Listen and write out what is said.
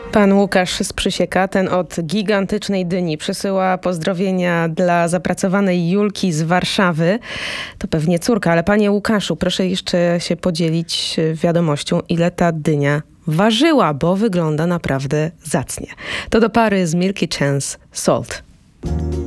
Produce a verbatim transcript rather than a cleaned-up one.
Pan Łukasz z Przysieka, ten od gigantycznej dyni, przysyła pozdrowienia dla zapracowanej Julki z Warszawy. To pewnie córka, ale panie Łukaszu, proszę jeszcze się podzielić wiadomością, ile ta dynia ważyła, bo wygląda naprawdę zacnie. To do pary z Milky Chance Salt.